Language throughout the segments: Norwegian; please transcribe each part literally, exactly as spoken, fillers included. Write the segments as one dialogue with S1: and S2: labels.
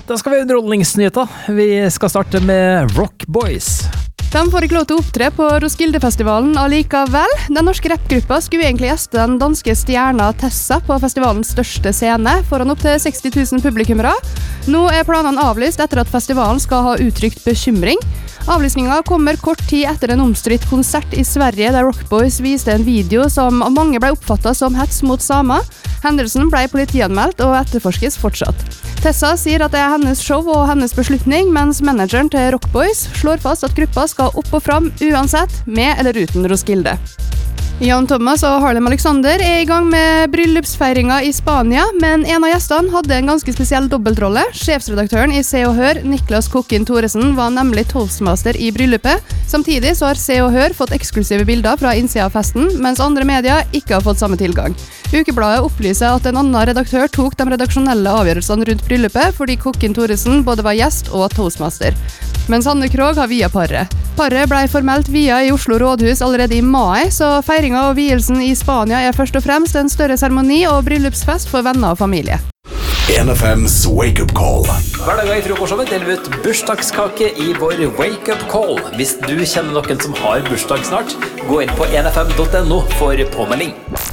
S1: Da skal vi ha underholdningsnyheter. Vi skal starte med Rock Boys.
S2: De får ikke lov til å opptre på Roskilde-festivalen allikevel. Den norske rappgruppa skulle egentlig gjeste den danske stjerna Tessa på festivalens største scene, foran opp til seksti tusen publikummere. Nå er planene avlyst etter at festivalen skal ha uttrykt bekymring. Avlysningen kommer kort tid etter en omstridt konsert i Sverige, der Rock Boys viste en video som av mange ble oppfattet som hets mot samer. Hendelsen ble politianmeldt og etterforskes fortsatt. Tessa sier at det er hennes show og hennes beslutning, mens manageren til Rock Boys slår fast at gruppa skal opp og fram uansett, med eller uten Roskilde. Jan Thomas og Harlem Alexander er i gang med bryllupsfeiringa i Spania, men en av gjestene hadde en ganske spesiell dobbeltrolle. Sjefsredaktøren i Se og Hør, Niklas Kokkin Thoresen, var nemlig toastmaster i bryllupet. Samtidig så har Se og Hør fått eksklusive bilder fra innsida av festen, mens andre medier ikke har fått samme tilgang. Ukebladet opplyser at en annen redaktør tok de redaksjonelle avgjørelsene rundt bryllupet, fordi Kokkin Thoresen både var gjest og toastmaster. Mens Hanne Krogh har via paret. Paret ble formelt via i Oslo rådhus allerede i mai, så feiringa og vielsen i Spania er først og fremst en større seremoni og bryllupsfest for venner og familie.
S3: N F M's Wake Up Call.
S4: Hver dag i Frokoshowet deler vi ut bursdagskake i vår Wake Up Call. Hvis du kjenner noen som har bursdag snart, gå inn på n f m punktum n o for påmelding.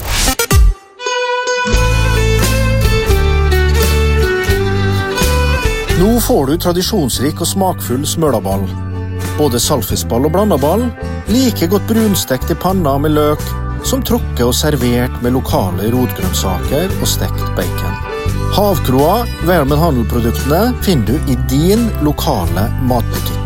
S5: Nå får du tradisjonsrik og smakfull smølaball. Både salfisball og blandaball, like godt brunstekt i panna med løk, som trukket og servert med lokale rotgrønnsaker og stekt bacon. Havkroa, Vermen Handelproduktene, finner du i din lokale matbutikk.